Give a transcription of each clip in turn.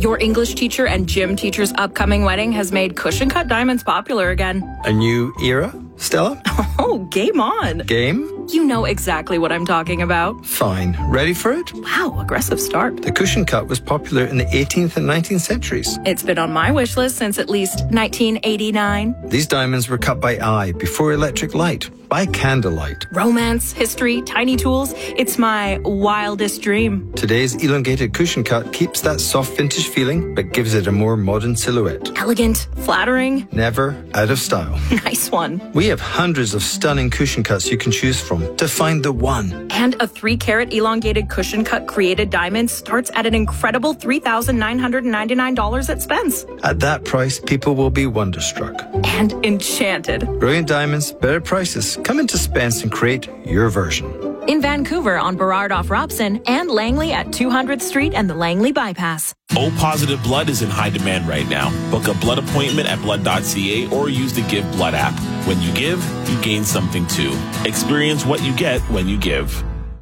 Your English teacher and gym teacher's upcoming wedding has made cushion-cut diamonds popular again. A new era, Stella? Oh, game on. Game? You know exactly what I'm talking about. Fine. Ready for it? Wow, aggressive start. The cushion cut was popular in the 18th and 19th centuries. It's been on my wish list since at least 1989. These diamonds were cut by eye before electric light, by candlelight. Romance, history, tiny tools. It's my wildest dream. Today's elongated cushion cut keeps that soft vintage feeling, but gives it a more modern silhouette. Elegant, flattering. Never out of style. Nice one. We have hundreds of stunning cushion cuts you can choose from to find the one. And a 3-carat elongated cushion cut created diamond starts at an incredible $3,999 at Spence. At that price, people will be wonderstruck. And enchanted. Brilliant diamonds, better prices. Come into Spence and create your version. In Vancouver on Burrard off Robson and Langley at 200th Street and the Langley Bypass. O-positive blood is in high demand right now. Book a blood appointment at blood.ca or use the Give Blood app. When you give, you gain something too. Experience what you get when you give.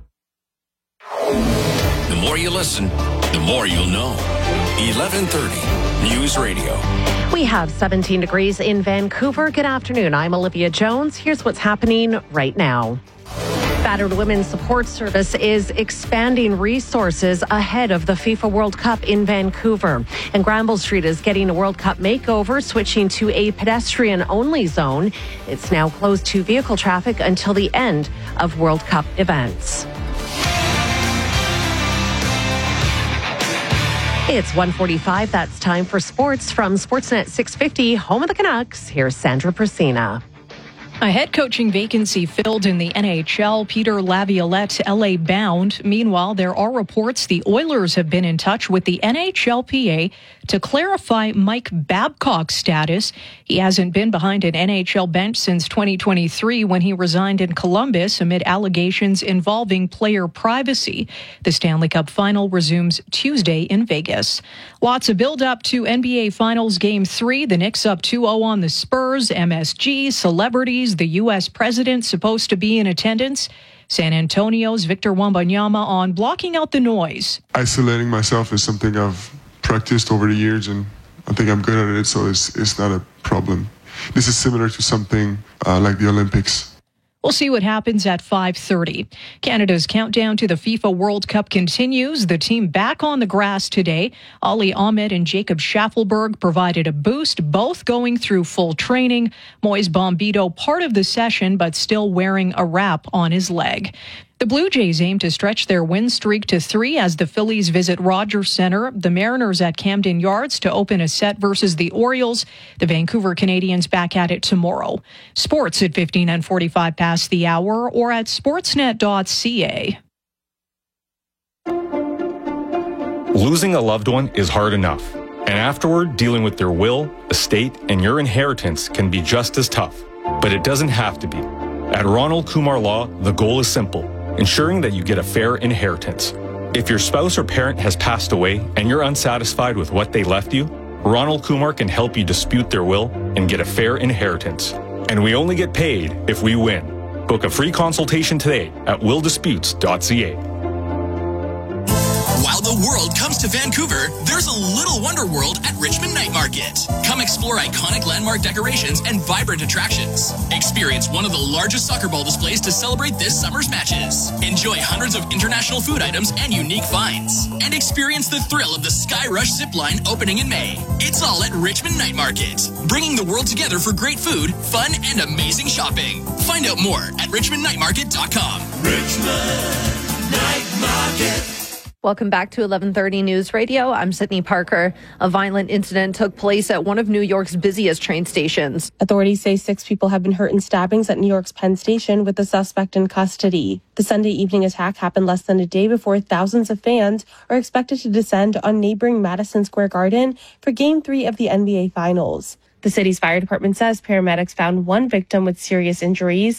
The more you listen, the more you'll know. 1130 News Radio. We have 17 degrees in Vancouver. Good afternoon. I'm Olivia Jones. Here's what's happening right now. Battered Women's Support Service is expanding resources ahead of the FIFA World Cup in Vancouver. And Granville Street is getting a World Cup makeover, switching to a pedestrian-only zone. It's now closed to vehicle traffic until the end of World Cup events. It's 1:45. That's time for sports from Sportsnet 650, home of the Canucks. Here's Sandra Persina. A head coaching vacancy filled in the NHL. Peter Laviolette, LA bound. Meanwhile, there are reports the Oilers have been in touch with the NHLPA to clarify Mike Babcock's status. He hasn't been behind an NHL bench since 2023 when he resigned in Columbus amid allegations involving player privacy. The Stanley Cup final resumes Tuesday in Vegas. Lots of build-up to NBA Finals Game 3. The Knicks up 2-0 on the Spurs. MSG, celebrities, the U.S. president supposed to be in attendance. San Antonio's Victor Wembanyama on blocking out the noise. Isolating myself is something I've practiced over the years, and I think I'm good at it, so it's not a problem. This is similar to something like the Olympics. We'll see what happens at 5:30. Canada's countdown to the FIFA World Cup continues. The team back on the grass today. Ali Ahmed and Jacob Schaffelberg provided a boost, both going through full training. Moise Bombito part of the session, but still wearing a wrap on his leg. The Blue Jays aim to stretch their win streak to 3 as the Phillies visit Rogers Centre. The Mariners at Camden Yards to open a set versus the Orioles. The Vancouver Canadians back at it tomorrow. Sports at 15 and 45 past the hour or at sportsnet.ca. Losing a loved one is hard enough. And afterward, dealing with their will, estate, and your inheritance can be just as tough. But it doesn't have to be. At Ronald Kumar Law, the goal is simple. Ensuring that you get a fair inheritance. If your spouse or parent has passed away and you're unsatisfied with what they left you, Ronald Kumar can help you dispute their will and get a fair inheritance. And we only get paid if we win. Book a free consultation today at willdisputes.ca. While the world comes to Vancouver, there's a little wonder world at Richmond Night Market. Come explore iconic landmark decorations and vibrant attractions. Experience one of the largest soccer ball displays to celebrate this summer's matches. Enjoy hundreds of international food items and unique finds. And experience the thrill of the Sky Rush zipline opening in May. It's all at Richmond Night Market, bringing the world together for great food, fun, and amazing shopping. Find out more at richmondnightmarket.com. Richmond Night Market. Welcome back to 1130 News Radio. I'm Sydney Parker. A violent incident took place at one of New York's busiest train stations. Authorities say 6 people have been hurt in stabbings at New York's Penn Station, with the suspect in custody. The Sunday evening attack happened less than a day before thousands of fans are expected to descend on neighboring Madison Square Garden for Game 3 of the NBA Finals. The city's fire department says paramedics found one victim with serious injuries.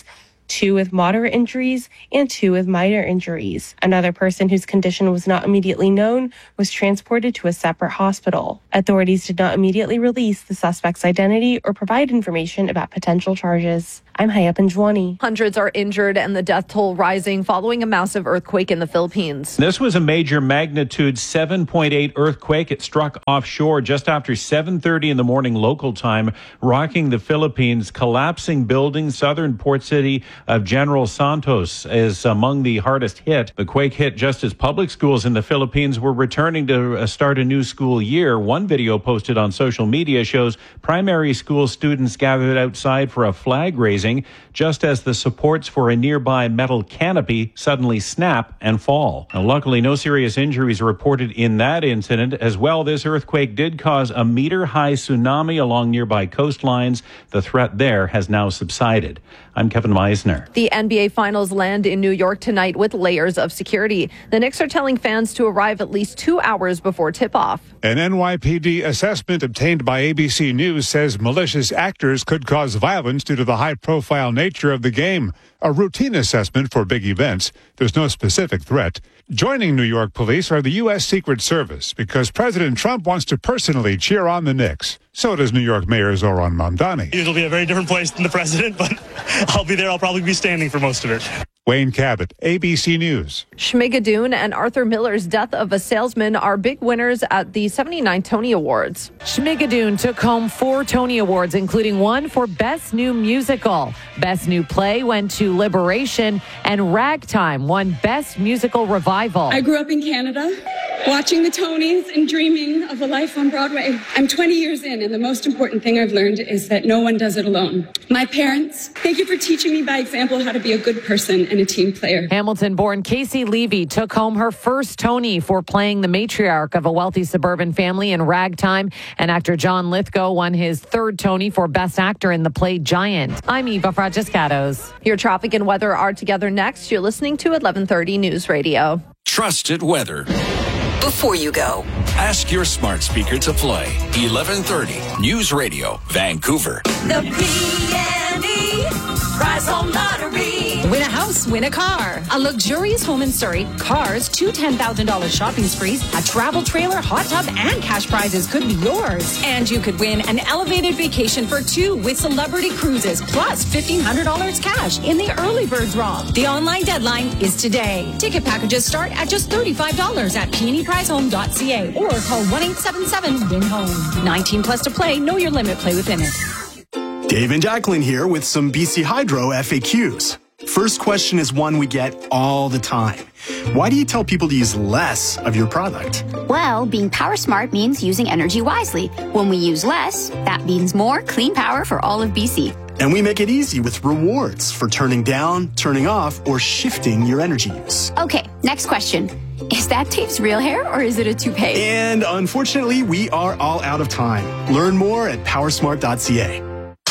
2 with moderate injuries, and 2 with minor injuries. Another person whose condition was not immediately known was transported to a separate hospital. Authorities did not immediately release the suspect's identity or provide information about potential charges. I'm Haya Panjwani. Hundreds are injured and the death toll rising following a massive earthquake in the Philippines. This was a major magnitude 7.8 earthquake. It struck offshore just after 7:30 in the morning local time, rocking the Philippines. Collapsing buildings. Southern port city of General Santos is among the hardest hit. The quake hit just as public schools in the Philippines were returning to start a new school year. One video posted on social media shows primary school students gathered outside for a flag raising just as the supports for a nearby metal canopy suddenly snap and fall. Now, luckily, no serious injuries reported in that incident. As well, this earthquake did cause a meter-high tsunami along nearby coastlines. The threat there has now subsided. I'm Kevin Meisner. The NBA Finals land in New York tonight with layers of security. The Knicks are telling fans to arrive at least 2 hours before tip-off. An NYPD assessment obtained by ABC News says malicious actors could cause violence due to the high-profile nature of the game. A routine assessment for big events. There's no specific threat. Joining New York police are the U.S. Secret Service because President Trump wants to personally cheer on the Knicks. So does New York Mayor Zoran Mamdani. It'll be a very different place than the president, but I'll be there. I'll probably be standing for most of it. Wayne Cabot, ABC News. Schmigadoon and Arthur Miller's Death of a Salesman are big winners at the 79 Tony Awards. Schmigadoon took home 4 Tony Awards, including one for Best New Musical. Best New Play went to Liberation, and Ragtime won Best Musical Revival. I grew up in Canada, watching the Tonys and dreaming of a life on Broadway. I'm 20 years in, and the most important thing I've learned is that no one does it alone. My parents, thank you for teaching me by example how to be a good person and a team player. Hamilton-born Casey Levy took home her first Tony for playing the matriarch of a wealthy suburban family in Ragtime, and actor John Lithgow won his 3rd Tony for Best Actor in the play Giant. I'm Eva Fragiscatos. Your traffic and weather are together next. You're listening to 1130 News Radio. Trusted weather. Before you go, ask your smart speaker to play 1130 News Radio, Vancouver. The PME Prize Home Lottery. Win a house, win a car. A luxurious home in Surrey, cars, 2 $10,000 shopping sprees, a travel trailer, hot tub, and cash prizes could be yours. And you could win an elevated vacation for 2 with Celebrity Cruises, plus $1,500 cash in the early bird draw. The online deadline is today. Ticket packages start at just $35 at PNEPrizeHome.ca or call 1-877-WIN-HOME. 19 plus to play. Know your limit. Play within it. Dave and Jacqueline here with some BC Hydro FAQs. First question is one we get all the time. Why do you tell people to use less of your product? Well, being power smart means using energy wisely. When we use less, that means more clean power for all of BC. And we make it easy with rewards for turning down, turning off, or shifting your energy use. Okay, next question. Is that Dave's real hair or is it a toupee? And unfortunately, we are all out of time. Learn more at powersmart.ca.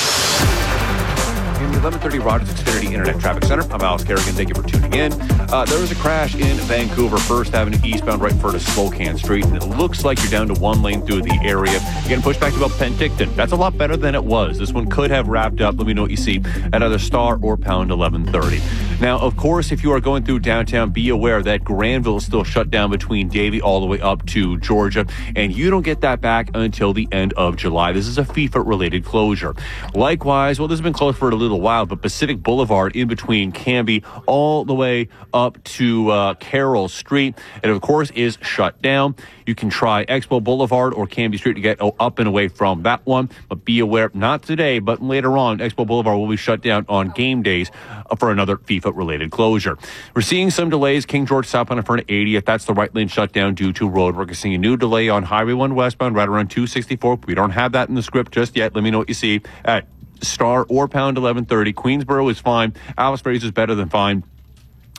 In the 1130 Rogers Xfinity Internet Traffic Center, I'm Alex Kerrigan. Thank you for tuning in. There was a crash in Vancouver, First Avenue eastbound right in front of Spokane Street, and it looks like you're down to 1 lane through the area. You're getting pushed back to about Penticton. That's a lot better than it was. This one could have wrapped up. Let me know what you see at either star or pound 1130. Now, of course, if you are going through downtown, be aware that Granville is still shut down between Davie all the way up to Georgia, and you don't get that back until the end of July. This is a FIFA-related closure. Likewise, well, this has been closed for a little while, but Pacific Boulevard in between Cambie all the way up to Carroll Street, and of course is shut down. You can try Expo Boulevard or Cambie Street to get up and away from that one, but be aware, not today, but later on, Expo Boulevard will be shut down on game days for another FIFA-related closure. We're seeing some delays. King George southbound in front of 80th. That's the right lane shut down due to road work. We're seeing a new delay on Highway 1 westbound right around 264. We don't have that in the script just yet. Let me know what you see at star or pound 1130. Queensboro is fine. Alice Springs is better than fine.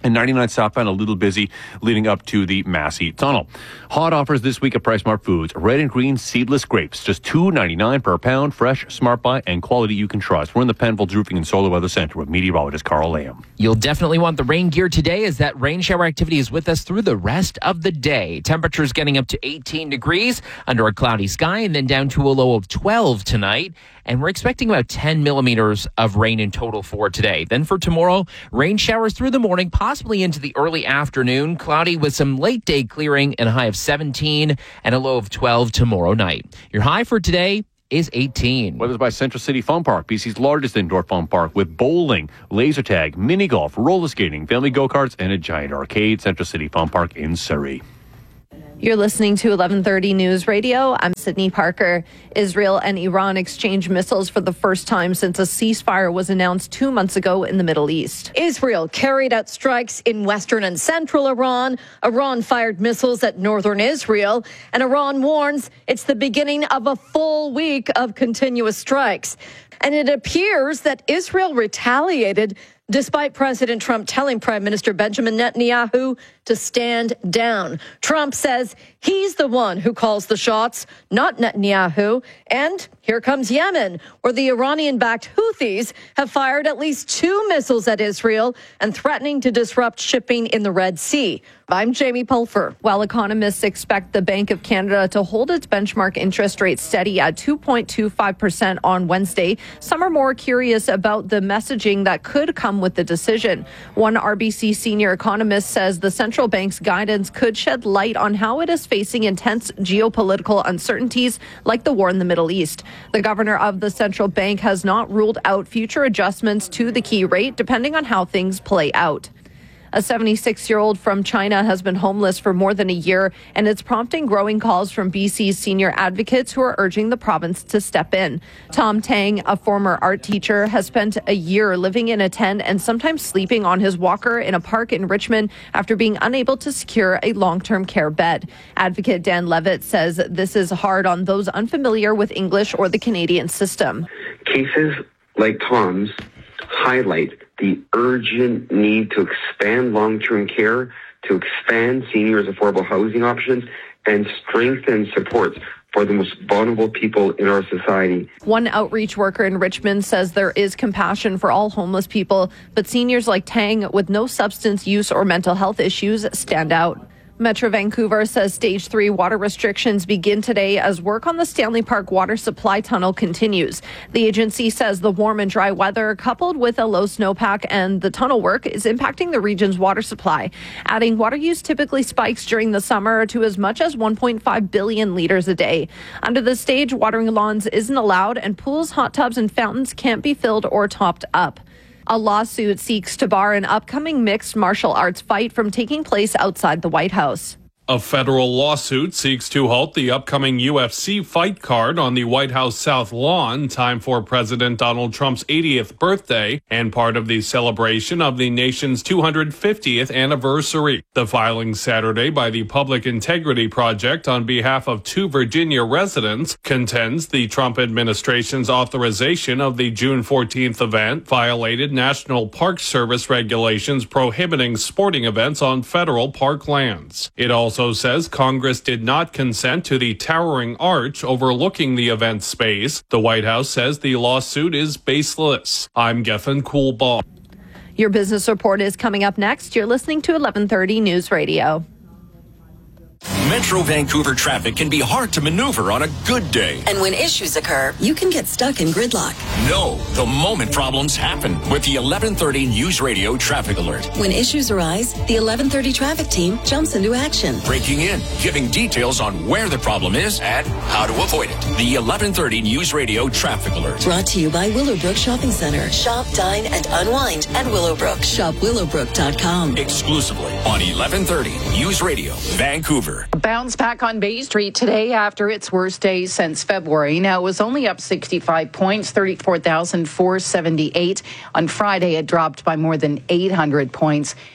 And 99 southbound, a little busy leading up to the Massey Tunnel. Hot offers this week at PriceSmart Foods. Red and green seedless grapes, just $2.99 per pound. Fresh, smart buy, and quality you can trust. We're in the Penfolds Roofing and Solar Weather Center with meteorologist Carl Lamb. You'll definitely want the rain gear today, as that rain shower activity is with us through the rest of the day. Temperatures getting up to 18 degrees under a cloudy sky, and then down to a low of 12 tonight. And we're expecting about 10 millimeters of rain in total for today. Then for tomorrow, rain showers through the morning, possibly into the early afternoon. Cloudy with some late day clearing and a high of 17 and a low of 12 tomorrow night. Your high for today is 18. Weather's by Central City Fun Park, BC's largest indoor fun park, with bowling, laser tag, mini golf, roller skating, family go-karts, and a giant arcade. Central City Fun Park in Surrey. You're listening to 1130 News Radio. I'm Sydney Parker. Israel and Iran exchanged missiles for the first time since a ceasefire was announced 2 months ago in the Middle East. Israel carried out strikes in western and central Iran. Iran fired missiles at northern Israel, and Iran warns it's the beginning of a full week of continuous strikes. And it appears that Israel retaliated despite President Trump telling Prime Minister Benjamin Netanyahu to stand down. Trump says he's the one who calls the shots, not Netanyahu. And here comes Yemen, where the Iranian-backed Houthis have fired at least 2 missiles at Israel and threatening to disrupt shipping in the Red Sea. I'm Jamie Pulfer. While economists expect the Bank of Canada to hold its benchmark interest rate steady at 2.25% on Wednesday, some are more curious about the messaging that could come with the decision. One RBC senior economist says the central bank's guidance could shed light on how it is facing intense geopolitical uncertainties like the war in the Middle East. The governor of the central bank has not ruled out future adjustments to the key rate, depending on how things play out. A 76-year-old from China has been homeless for more than a year, and it's prompting growing calls from BC's senior advocates who are urging the province to step in. Tom Tang, a former art teacher, has spent a year living in a tent and sometimes sleeping on his walker in a park in Richmond after being unable to secure a long-term care bed. Advocate Dan Levitt says this is hard on those unfamiliar with English or the Canadian system. Cases like Tom's highlight the urgent need to expand long-term care, to expand seniors' affordable housing options, and strengthen supports for the most vulnerable people in our society. One outreach worker in Richmond says there is compassion for all homeless people, but seniors like Tang with no substance use or mental health issues stand out. Metro Vancouver says Stage 3 water restrictions begin today as work on the Stanley Park water supply tunnel continues. The agency says the warm and dry weather, coupled with a low snowpack and the tunnel work, is impacting the region's water supply. Adding water use typically spikes during the summer to as much as 1.5 billion litres a day. Under the stage, watering lawns isn't allowed, and pools, hot tubs, and fountains can't be filled or topped up. A lawsuit seeks to bar an upcoming mixed martial arts fight from taking place outside the White House. A federal lawsuit seeks to halt the upcoming UFC fight card on the White House South Lawn, time for President Donald Trump's 80th birthday and part of the celebration of the nation's 250th anniversary. The filing Saturday by the Public Integrity Project on behalf of 2 Virginia residents contends the Trump administration's authorization of the June 14th event violated National Park Service regulations prohibiting sporting events on federal park lands. It also says Congress did not consent to the towering arch overlooking the event space. The White House says the lawsuit is baseless. I'm Geffen Coolbaugh. Your business report is coming up next. You're listening to 1130 News Radio. Metro Vancouver traffic can be hard to maneuver on a good day. And when issues occur, you can get stuck in gridlock. No, the moment problems happen with the 1130 News Radio traffic alert. When issues arise, the 1130 traffic team jumps into action. Breaking in, giving details on where the problem is and how to avoid it. The 1130 News Radio traffic alert. Brought to you by Willowbrook Shopping Center. Shop, dine, and unwind at Willowbrook. Shop willowbrook.com. Exclusively on 1130 News Radio, Vancouver. A bounce back on Bay Street today after its worst day since February. Now, it was only up 65 points, 34,478. On Friday, it dropped by more than 800 points.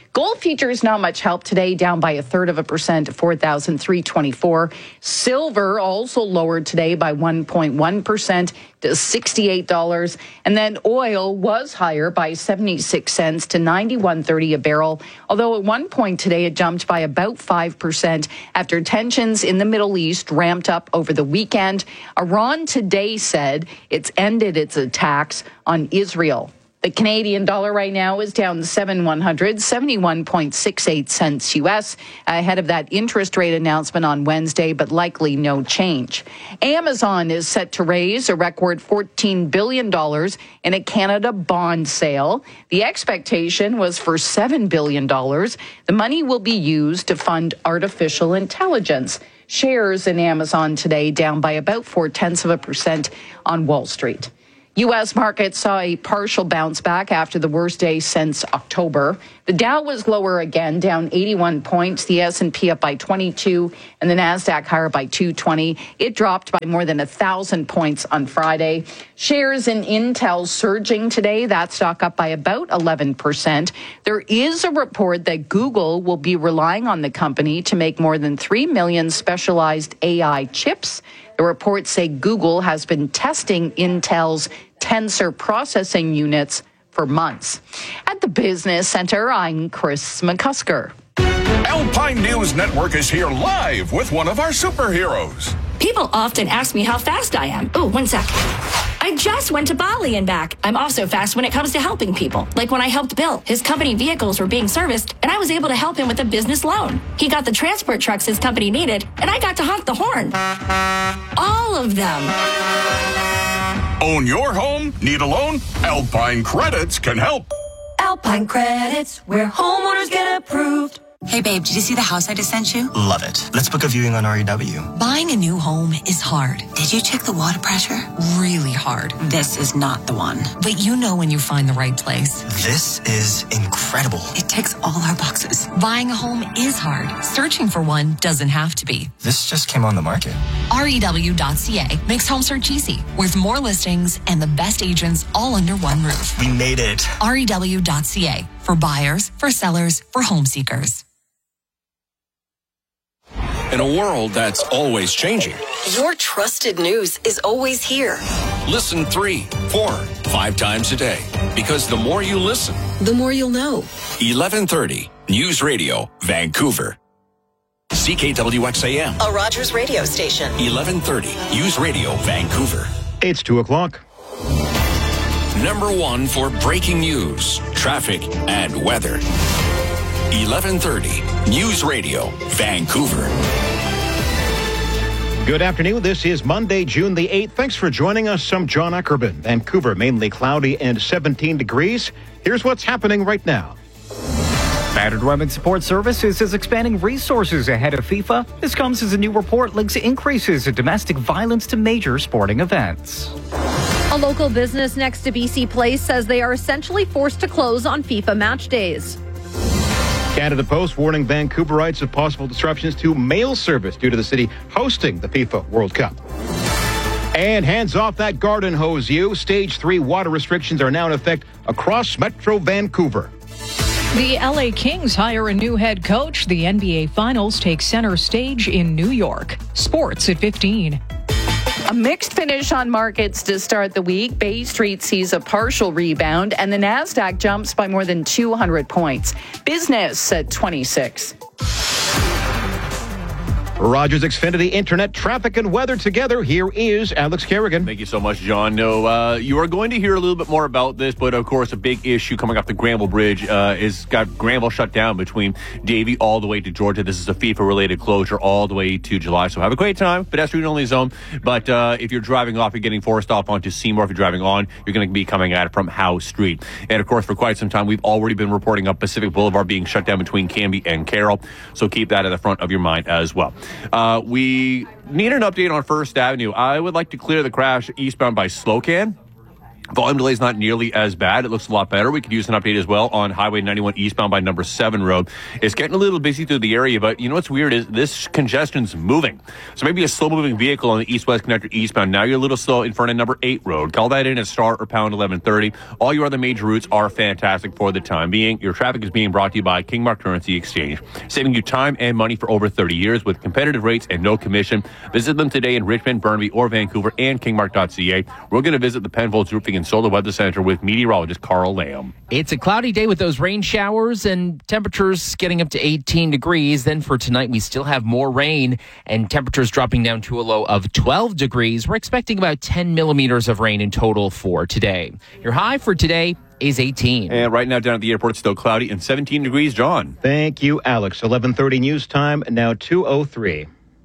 Gold futures not much help today, down by 0.33% to 4,324. Silver also lowered today by 1.1% to $68. And then oil was higher by 76 cents to $91.30 a barrel. Although at one point today it jumped by about 5% after tensions in the Middle East ramped up over the weekend. Iran today said it's ended its attacks on Israel. The Canadian dollar right now is down 7/100, 71.68 cents U.S. ahead of that interest rate announcement on Wednesday, but likely no change. Amazon is set to raise a record $14 billion in a Canada bond sale. The expectation was for $7 billion. The money will be used to fund artificial intelligence. Shares in Amazon today down by about 0.4% on Wall Street. U.S. markets saw a partial bounce back after the worst day since October. The Dow was lower again, down 81 points. The S&P up by 22, and the Nasdaq higher by 220. It dropped by more than 1,000 points on Friday. Shares in Intel surging today. That stock up by about 11%. There is a report that Google will be relying on the company to make more than 3 million specialized AI chips. The reports say Google has been testing Intel's Tensor processing units for months. At the Business Center, I'm Chris McCusker. Alpine News Network is here live with one of our superheroes. People often ask me how fast I am. Oh, 1 sec. I just went to Bali and back. I'm also fast when it comes to helping people. Like when I helped Bill. His company vehicles were being serviced, and I was able to help him with a business loan. He got the transport trucks his company needed, and I got to honk the horn. All of them. Own your home? Need a loan? Alpine Credits can help. Alpine Credits, where homeowners get approved. Hey babe, did you see the house I just sent you? Love it. Let's book a viewing on REW. Buying a new home is hard. Did you check the water pressure? Really hard. This is not the one. But you know when you find the right place. This is incredible. It ticks all our boxes. Buying a home is hard. Searching for one doesn't have to be. This just came on the market. REW.ca makes home search easy, with more listings and the best agents all under one roof. We made it. REW.ca, for buyers, for sellers, for home seekers. In a world that's always changing, Your trusted news is always here. listen 3, 4, 5 times a day. Because the more you listen, The more you'll know. 1130 News Radio, Vancouver. CKWXAM, A Rogers radio station. 1130 News Radio, Vancouver. It's 2 o'clock. Number 1 for breaking news, traffic, and weather. 1130 News Radio, Vancouver. Good afternoon. This is Monday, June the 8th. Thanks for joining us. I'm John Ackerman. Vancouver, mainly cloudy and 17 degrees. Here's what's happening right now. Battered Women's Support Services is expanding resources ahead of FIFA. This comes as a new report links increases in domestic violence to major sporting events. A local business next to BC Place says they are essentially forced to close on FIFA match days. Canada Post warning Vancouverites of possible disruptions to mail service due to the city hosting the FIFA World Cup. And hands off that garden hose, you. Stage 3 water restrictions are now in effect across Metro Vancouver. The LA Kings hire a new head coach. The NBA Finals take center stage in New York. Sports at 15. A mixed finish on markets to start the week. Bay Street sees a partial rebound, and the Nasdaq jumps by more than 200 points. Business at 26. Rogers Xfinity Internet, traffic and weather together. Here is Alex Kerrigan. Thank you so much, John. No, you are going to hear a little bit more about this, but of course, a big issue coming off the Granville Bridge is got Granville shut down between Davie all the way to Georgia. This is a FIFA-related closure all the way to July. So have a great time, pedestrian-only zone. But if you're driving off, you're getting forced off onto Seymour. If you're driving on, you're going to be coming at it from Howe Street. And of course, for quite some time, we've already been reporting up Pacific Boulevard being shut down between Cambie and Carroll. So keep that at the front of your mind as well. We need an update on First Avenue. I would like to clear the crash eastbound by Slocan. Volume delay is not nearly as bad. It looks a lot better. We could use an update as well on Highway 91 eastbound by number 7 road. It's getting a little busy through the area, but you know what's weird is this congestion's moving. So maybe a slow-moving vehicle on the east-west connector eastbound. Now you're a little slow in front of number 8 road. Call that in at star or pound 1130. All your other major routes are fantastic for the time being. Your traffic is being brought to you by Kingmark Currency Exchange, saving you time and money for over 30 years with competitive rates and no commission. Visit them today in Richmond, Burnaby, or Vancouver and kingmark.ca. We're going to visit the Penfolds Roofing and Solar Weather Center with meteorologist Carl Lamb. It's a cloudy day with those rain showers and temperatures getting up to 18 degrees. Then for tonight, we still have more rain and temperatures dropping down to a low of 12 degrees. We're expecting about 10 millimeters of rain in total for today. Your high for today is 18. And right now down at the airport, it's still cloudy and 17 degrees. John. Thank you, Alex. 11:30 news time, now 2:03.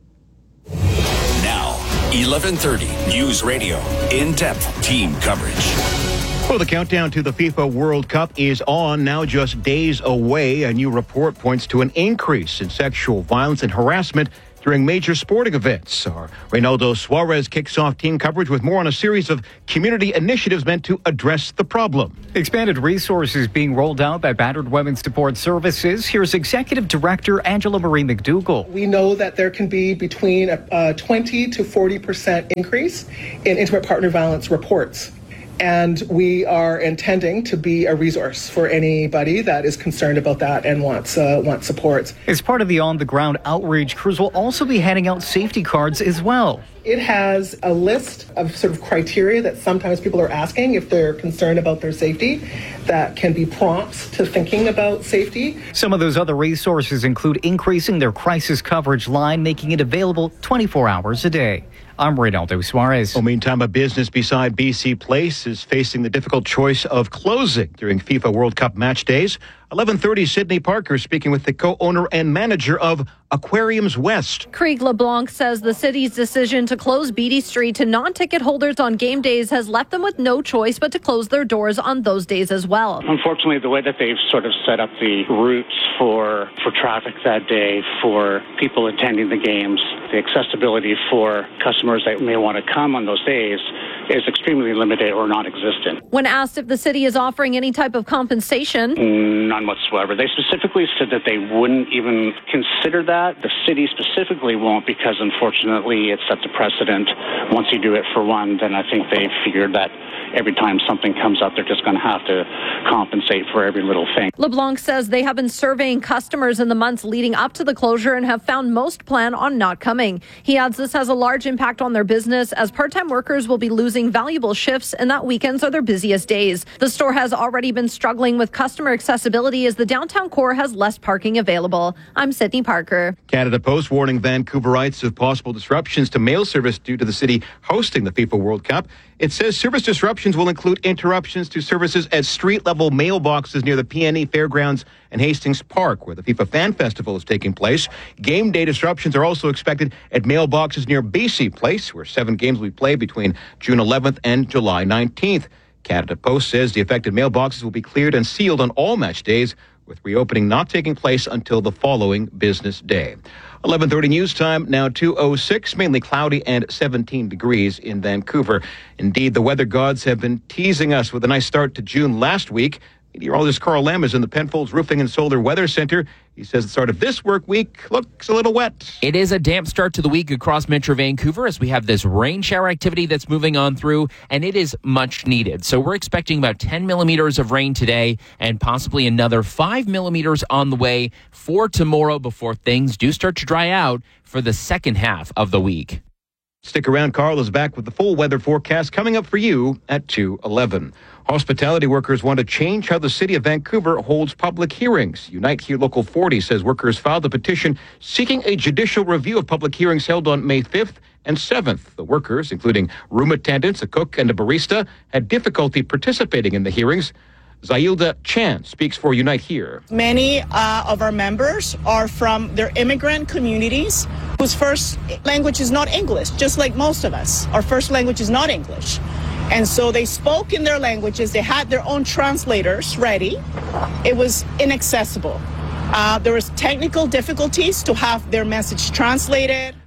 Now, 11:30 News Radio. In-depth team coverage. Well, the countdown to the FIFA World Cup is on, now just days away. A new report points to an increase in sexual violence and harassment during major sporting events. Our Reynaldo Suarez kicks off team coverage with more on a series of community initiatives meant to address the problem. Expanded resources being rolled out by Battered Women's Support Services. Here's Executive Director Angela Marie McDougall. We know that there can be between a 20 to 40% increase in intimate partner violence reports. And we are intending to be a resource for anybody that is concerned about that and wants support. As part of the on-the-ground outreach, crews will also be handing out safety cards as well. It has a list of sort of criteria that sometimes people are asking if they're concerned about their safety that can be prompts to thinking about safety. Some of those other resources include increasing their crisis coverage line, making it available 24 hours a day. I'm Reynaldo Suarez. Well, meantime, a business beside BC Place is facing the difficult choice of closing during FIFA World Cup match days. 11:30, Sydney Parker speaking with the co-owner and manager of Aquariums West. Krieg LeBlanc says the city's decision to close Beatty Street to non-ticket holders on game days has left them with no choice but to close their doors on those days as well. Unfortunately, the way that they've sort of set up the routes for traffic that day, for people attending the games, the accessibility for customers that may want to come on those days is extremely limited or non-existent. When asked if the city is offering any type of compensation, none whatsoever. They specifically said that they wouldn't even consider that. The city specifically won't, because unfortunately it sets a precedent. Once you do it for one, then I think they figured that every time something comes up, they're just going to have to compensate for every little thing. LeBlanc says they have been surveying customers in the months leading up to the closure and have found most plan on not coming. He adds this has a large impact on their business, as part-time workers will be losing valuable shifts and that weekends are their busiest days. The store has already been struggling with customer accessibility as the downtown core has less parking available. I'm Sydney Parker. Canada Post warning Vancouverites of possible disruptions to mail service due to the city hosting the FIFA World Cup. It says service disruptions will include interruptions to services at street-level mailboxes near the PNE Fairgrounds and Hastings Park, where the FIFA Fan Festival is taking place. Game day disruptions are also expected at mailboxes near BC Place, where 7 games will be played between June 11th and July 19th. Canada Post says the affected mailboxes will be cleared and sealed on all match days, with reopening not taking place until the following business day. 11:30 news time, now 2:06, mainly cloudy and 17 degrees in Vancouver. Indeed, the weather gods have been teasing us with a nice start to June last week. Meteorologist Carl Lamb is in the Penfolds Roofing and Solar Weather Center. He says the start of this work week looks a little wet. It is a damp start to the week across Metro Vancouver as we have this rain shower activity that's moving on through, and it is much needed. So we're expecting about 10 millimeters of rain today and possibly another 5 millimeters on the way for tomorrow before things do start to dry out for the second half of the week. Stick around. Carl is back with the full weather forecast coming up for you at 2:11. Hospitality workers want to change how the city of Vancouver holds public hearings. Unite Here Local 40 says workers filed a petition seeking a judicial review of public hearings held on May 5th and 7th. The workers, including room attendants, a cook, and a barista, had difficulty participating in the hearings. Zayilda Chan speaks for Unite Here. Many of our members are from their immigrant communities whose first language is not English, just like most of us. Our first language is not English. And so they spoke in their languages. They had their own translators ready. It was inaccessible. There was technical difficulties to have their message translated.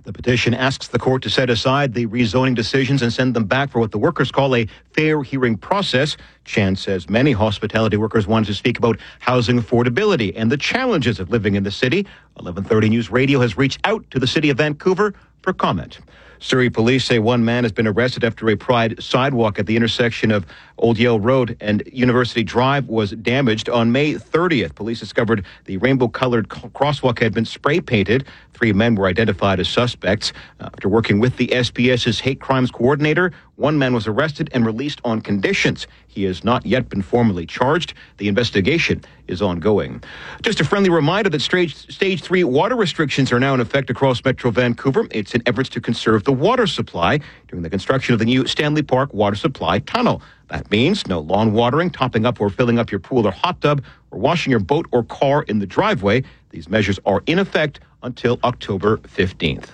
The petition asks the court to set aside the rezoning decisions and send them back for what the workers call a fair hearing process. Chan says many hospitality workers wanted to speak about housing affordability and the challenges of living in the city. 1130 News Radio has reached out to the city of Vancouver for comment. Surrey police say one man has been arrested after a Pride sidewalk at the intersection of Old Yale Road and University Drive was damaged. On May 30th, police discovered the rainbow-colored crosswalk had been spray-painted. 3 men were identified as suspects. After working with the SPS's hate crimes coordinator, one man was arrested and released on conditions. He has not yet been formally charged. The investigation is ongoing. Just a friendly reminder that Stage 3 water restrictions are now in effect across Metro Vancouver. It's in efforts to conserve the water supply during the construction of the new Stanley Park Water Supply Tunnel. That means no lawn watering, topping up or filling up your pool or hot tub, or washing your boat or car in the driveway. These measures are in effect until October 15th.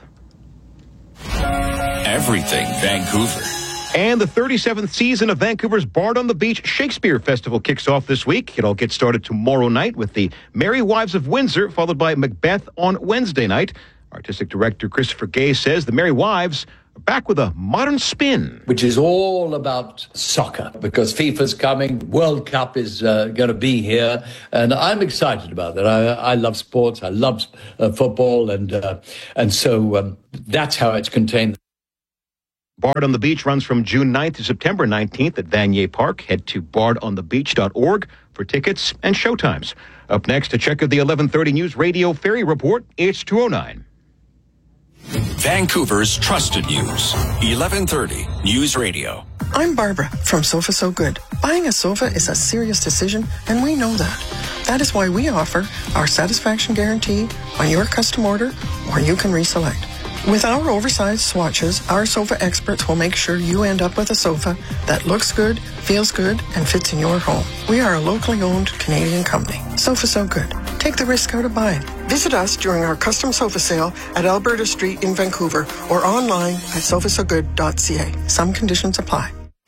Everything Vancouver. And the 37th season of Vancouver's Bard on the Beach Shakespeare Festival kicks off this week. It all gets started tomorrow night with the Merry Wives of Windsor, followed by Macbeth on Wednesday night. Artistic director Christopher Gay says the Merry Wives are back with a modern spin. Which is all about soccer, because FIFA's coming, World Cup is going to be here, and I'm excited about that. I love sports, I love football, and so that's how it's contained. Bard on the Beach runs from June 9th to September 19th at Vanier Park. Head to bardonthebeach.org for tickets and showtimes. Up next, a check of the 1130 News Radio Ferry Report. It's 2:09. Vancouver's trusted news. 1130 News Radio. I'm Barbara from Sofa So Good. Buying a sofa is a serious decision, and we know that. That is why we offer our satisfaction guarantee on your custom order, or you can reselect. With our oversized swatches, our sofa experts will make sure you end up with a sofa that looks good, feels good, and fits in your home. We are a locally owned Canadian company. Sofa So Good. Take the risk out of buying. Visit us during our custom sofa sale at Alberta Street in Vancouver or online at sofasogood.ca. Some conditions apply.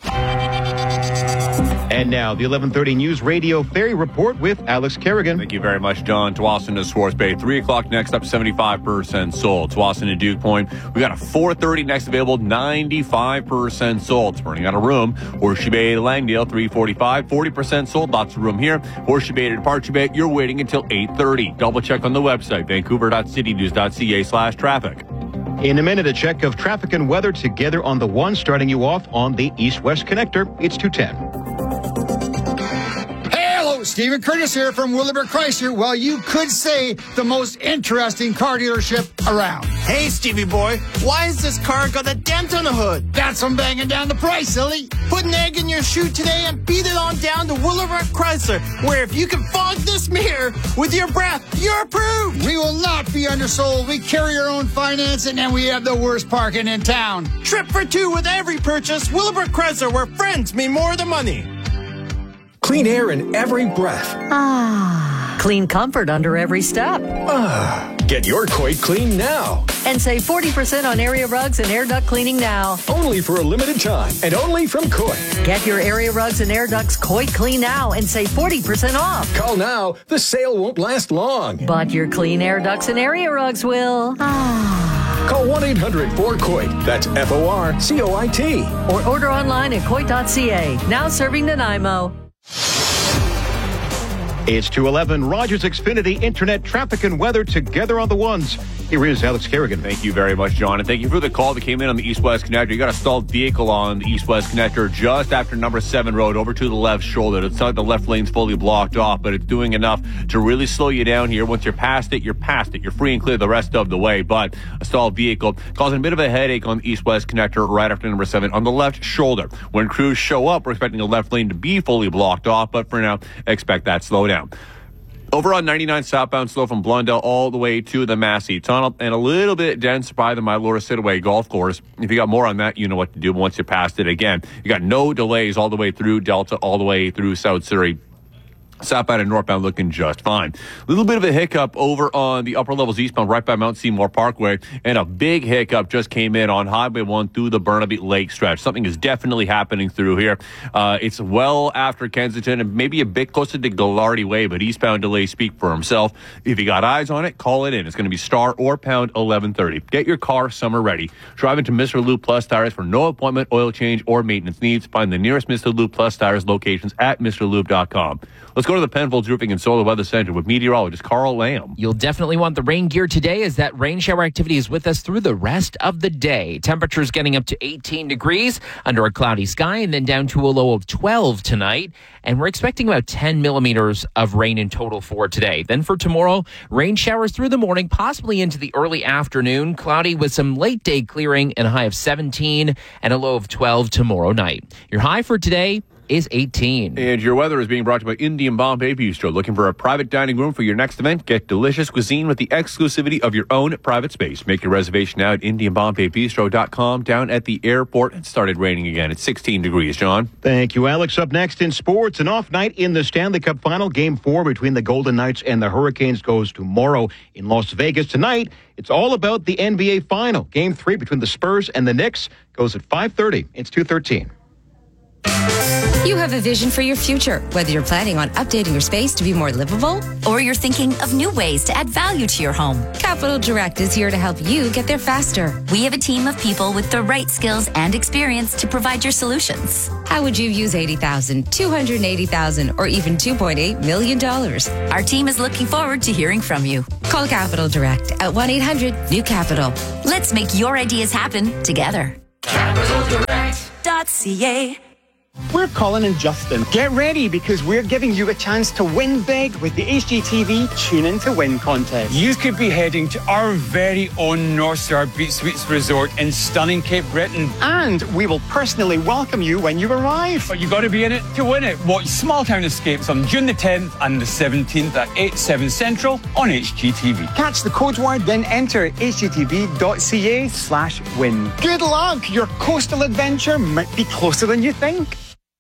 And now, the 1130 News Radio Ferry Report with Alex Kerrigan. Thank you very much, John. Tsawwassen to Swartz Bay. 3 o'clock next up, 75% sold. Tsawwassen to Duke Point. We got a 4:30 next available, 95% sold. It's running out of room. Horseshoe Bay to Langdale, 3:45, 40% sold. Lots of room here. Horseshoe Bay to Departure Bay, you're waiting until 8:30. Double check on the website, vancouver.citynews.ca/traffic. In a minute, a check of traffic and weather together on the one, starting you off on the East-West Connector. It's 2:10. Stephen Curtis here from Willowbrook Chrysler. Well, you could say the most interesting car dealership around. Hey, Stevie boy, why has this car got a dent on the hood? That's from banging down the price, silly. Put an egg in your shoe today and beat it on down to Willowbrook Chrysler, where if you can fog this mirror with your breath, you're approved. We will not be undersold. We carry our own financing, and we have the worst parking in town. Trip for 2 with every purchase. Willowbrook Chrysler, where friends mean more than money. Clean air in every breath. Ah. Clean comfort under every step. Ah. Get your Coit clean now. And save 40% on area rugs and air duct cleaning now. Only for a limited time and only from Coit. Get your area rugs and air ducts Coit clean now and save 40% off. Call now. The sale won't last long. But your clean air ducts and area rugs will. Ah. Call 1-800-4COIT. That's FORCOIT. Or order online at coit.ca. Now serving Nanaimo. It's 2:11. Rogers Xfinity Internet traffic and weather together on the ones. Here is Alex Kerrigan. Thank you very much, John. And thank you for the call that came in on the East-West Connector. You got a stalled vehicle on the East-West Connector just after number 7 road over to the left shoulder. It's not like the left lane's fully blocked off, but it's doing enough to really slow you down here. Once you're past it, you're past it. You're free and clear the rest of the way. But a stalled vehicle causing a bit of a headache on the East-West Connector right after number 7 on the left shoulder. When crews show up, we're expecting the left lane to be fully blocked off, but for now, expect that slowdown. Over on 99 southbound, slow from Blundell all the way to the Massey Tunnel, and a little bit dense by the Mylora Sitaway Golf Course. If you got more on that, you know what to do once you passed it again. You got no delays all the way through Delta, all the way through South Surrey. Southbound and northbound looking just fine. A little bit of a hiccup over on the upper levels eastbound right by Mount Seymour Parkway, and a big hiccup just came in on Highway 1 through the Burnaby Lake stretch. Something is definitely happening through here. It's well after Kensington and maybe a bit closer to Ghilardi Way, but eastbound delays speak for himself. If you got eyes on it, call it in. It's going to be star or pound 1130. Get your car summer ready. Drive into Mr. Lube Plus Tires for no appointment, oil change, or maintenance needs. Find the nearest Mr. Lube Plus Tires locations at MrLube.com. Let's go to the Penfolds Roofing and Solar Weather Center with meteorologist Carl Lamb. You'll definitely want the rain gear today, as that rain shower activity is with us through the rest of the day. Temperatures getting up to 18 degrees under a cloudy sky, and then down to a low of 12 tonight. And we're expecting about 10 millimeters of rain in total for today. Then for tomorrow, rain showers through the morning, possibly into the early afternoon. Cloudy with some late day clearing and a high of 17 and a low of 12 tomorrow night. Your high for today is 18. And your weather is being brought to you by Indian Bombay Bistro. Looking for a private dining room for your next event? Get delicious cuisine with the exclusivity of your own private space. Make your reservation now at IndianBombayBistro.com. Down at the airport, it started raining again. It's 16 degrees, John. Thank you, Alex. Up next in sports, an off night in the Stanley Cup Final. Game 4 between the Golden Knights and the Hurricanes goes tomorrow in Las Vegas. Tonight, it's all about the NBA Final. Game 3 between the Spurs and the Knicks goes at 5:30. It's 2:13. You have a vision for your future, whether you're planning on updating your space to be more livable or you're thinking of new ways to add value to your home. Capital Direct is here to help you get there faster. We have a team of people with the right skills and experience to provide your solutions. How would you use $80,000, $280,000, or even $2.8 million? Our team is looking forward to hearing from you. Call Capital Direct at 1-800-NEW-CAPITAL. Let's make your ideas happen together. CapitalDirect.ca. We're Colin and Justin. Get ready, because we're giving you a chance to win big with the HGTV Tune In to Win contest. You could be heading to our very own North Star Beach Suites Resort in stunning Cape Breton. And we will personally welcome you when you arrive. But you got to be in it to win it. Watch Small Town Escapes on June the 10th and the 17th at 8, 7 Central on HGTV. Catch the code word, then enter hgtv.ca/win. Good luck! Your coastal adventure might be closer than you think.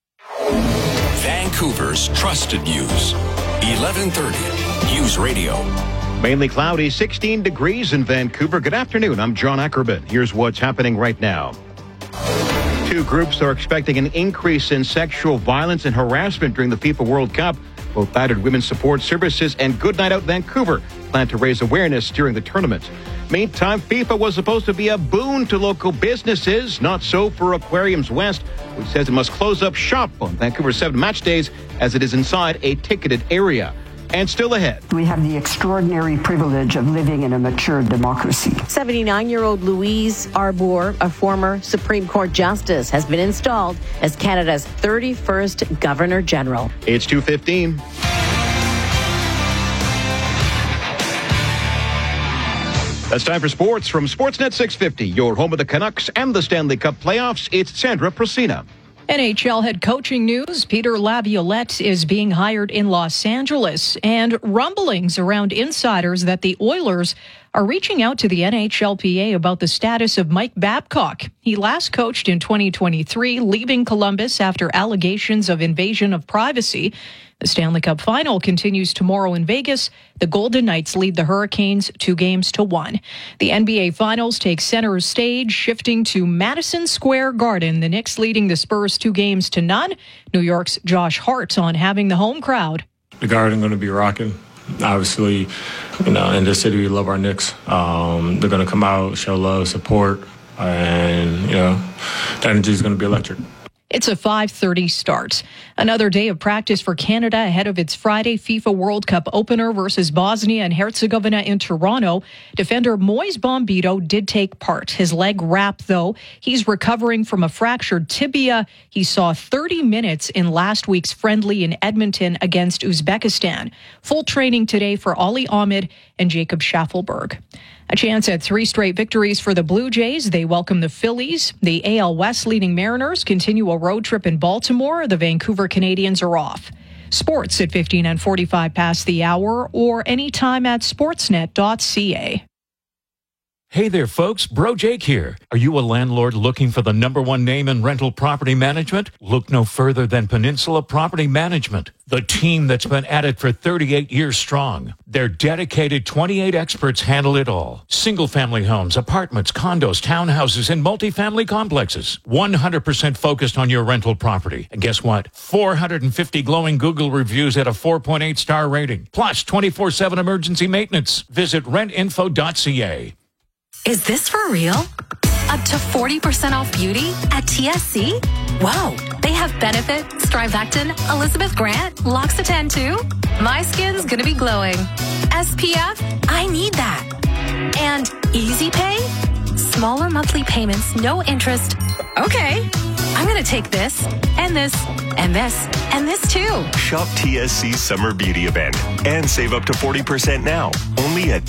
Vancouver's trusted news. 1130 News Radio. Mainly cloudy, 16 degrees in Vancouver. Good afternoon. I'm John Ackerman. Here's what's happening right now. Two groups are expecting an increase in sexual violence and harassment during the FIFA World Cup. Both Battered Women's Support Services and Good Night Out Vancouver plan to raise awareness during the tournament. Meantime, FIFA was supposed to be a boon to local businesses. Not so for Aquariums West, which says it must close up shop on Vancouver's 7 match days as it is inside a ticketed area. And still ahead. We have the extraordinary privilege of living in a mature democracy. 79-year-old Louise Arbour, a former Supreme Court justice, has been installed as Canada's 31st Governor General. It's 2:15. That's time for sports from Sportsnet 650, your home of the Canucks and the Stanley Cup playoffs. It's Sandra Procina. NHL head coaching news. Peter Laviolette is being hired in Los Angeles, and rumblings around insiders that the Oilers are reaching out to the NHLPA about the status of Mike Babcock. He last coached in 2023, leaving Columbus after allegations of invasion of privacy. The Stanley Cup Final continues tomorrow in Vegas. The Golden Knights lead the Hurricanes 2-1. The NBA Finals take center stage, shifting to Madison Square Garden. The Knicks leading the Spurs 2-0. New York's Josh Hart on having the home crowd. The Garden going to be rocking. Obviously, in this city, we love our Knicks. They're going to come out, show love, support, and, the energy is going to be electric. It's a 5:30 start. Another day of practice for Canada ahead of its Friday FIFA World Cup opener versus Bosnia and Herzegovina in Toronto. Defender Moise Bombito did take part. His leg wrapped, though. He's recovering from a fractured tibia. He saw 30 minutes in last week's friendly in Edmonton against Uzbekistan. Full training today for Ali Ahmed and Jacob Schaffelberg. A chance at 3 straight victories for the Blue Jays. They welcome the Phillies. The AL West leading Mariners continue a road trip in Baltimore. The Vancouver Canadians are off. Sports at 15 and 45 past the hour or anytime at sportsnet.ca. Hey there, folks. Bro Jake here. Are you a landlord looking for the #1 name in rental property management? Look no further than Peninsula Property Management, the team that's been at it for 38 years strong. Their dedicated 28 experts handle it all. Single-family homes, apartments, condos, townhouses, and multifamily complexes. 100% focused on your rental property. And guess what? 450 glowing Google reviews at a 4.8 star rating. Plus 24/7 emergency maintenance. Visit rentinfo.ca. Is this for real? Up to 40% off beauty at TSC? Whoa, they have Benefit, Strivectin, Elizabeth Grant, L'Occitane too? My skin's gonna be glowing. SPF? I need that. And Easy Pay? Smaller monthly payments, no interest. Okay, I'm gonna take this, and this, and this, and this too. Shop TSC's Summer Beauty event and save up to 40% now, only at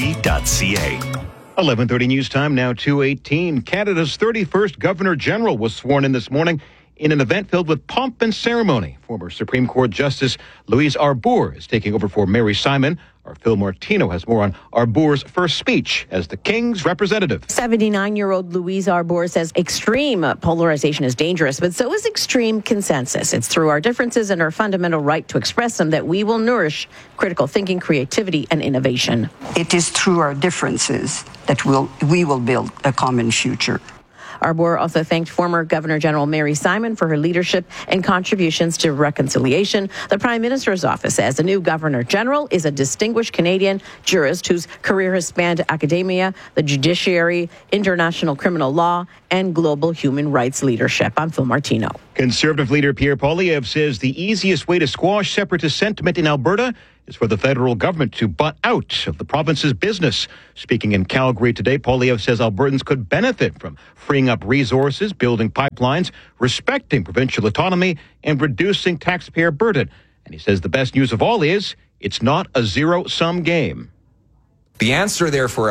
tsc.ca. 11:30 news time, now 2:18. Canada's 31st Governor General was sworn in this morning in an event filled with pomp and ceremony. Former Supreme Court Justice Louise Arbour is taking over for Mary Simon. Our Phil Martino has more on Arbour's first speech as the King's representative. 79-year-old Louise Arbour says extreme polarization is dangerous, but so is extreme consensus. It's through our differences and our fundamental right to express them that we will nourish critical thinking, creativity, and innovation. It is through our differences that we will build a common future. Arbour also thanked former Governor General Mary Simon for her leadership and contributions to reconciliation. The Prime Minister's office says the new Governor General is a distinguished Canadian jurist whose career has spanned academia, the judiciary, international criminal law, and global human rights leadership. I'm Phil Martino. Conservative leader Pierre Poilievre says the easiest way to squash separatist sentiment in Alberta is for the federal government to butt out of the province's business. Speaking in Calgary today, Poilievre says Albertans could benefit from freeing up resources, building pipelines, respecting provincial autonomy, and reducing taxpayer burden. And he says the best news of all is it's not a zero-sum game. The answer, therefore,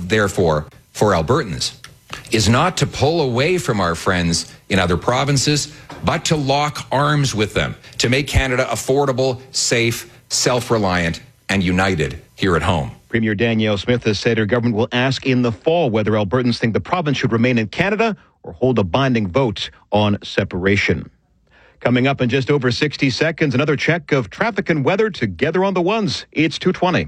for Albertans is not to pull away from our friends in other provinces, but to lock arms with them, to make Canada affordable, safe, self-reliant, and united here at home. Premier Danielle Smith has said her government will ask in the fall whether Albertans think the province should remain in Canada or hold a binding vote on separation. Coming up in just over 60 seconds, another check of traffic and weather together on the ones. It's 2:20.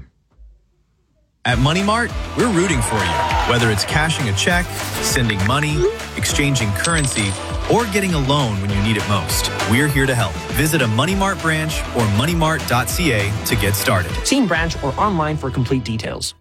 At Money Mart, we're rooting for you. Whether it's cashing a check, sending money, exchanging currency, or getting a loan when you need it most, we're here to help. Visit a Money Mart branch or moneymart.ca to get started. See in branch or online for complete details.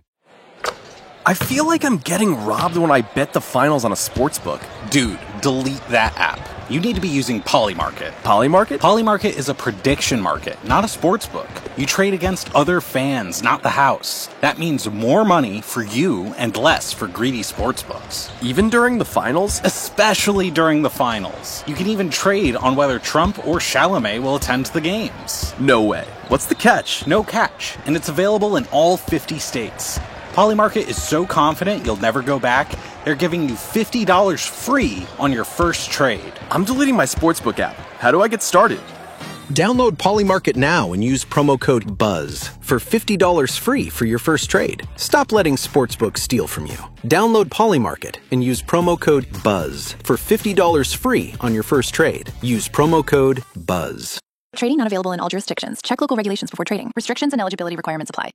I feel like I'm getting robbed when I bet the finals on a sportsbook. Dude, delete that app. You need to be using Polymarket. Polymarket? Polymarket is a prediction market, not a sportsbook. You trade against other fans, not the house. That means more money for you and less for greedy sportsbooks. Even during the finals? Especially during the finals. You can even trade on whether Trump or Chalamet will attend the games. No way. What's the catch? No catch, and it's available in all 50 states. Polymarket is so confident you'll never go back, they're giving you $50 free on your first trade. I'm deleting my sportsbook app. How do I get started? Download Polymarket now and use promo code BUZZ for $50 free for your first trade. Stop letting sportsbooks steal from you. Download Polymarket and use promo code BUZZ for $50 free on your first trade. Use promo code BUZZ. Trading not available in all jurisdictions. Check local regulations before trading. Restrictions and eligibility requirements apply.